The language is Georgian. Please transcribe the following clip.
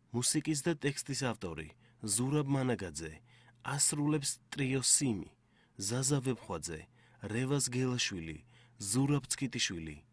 მუსიკის და ტექსტის ავტორი ზურაბ მანაგაძე, ასრულებს ტრიო სიმი, ზაზა ვებხვაძე, რევაზ გელაშვილი, ზურაბ ცკიტიშვილი,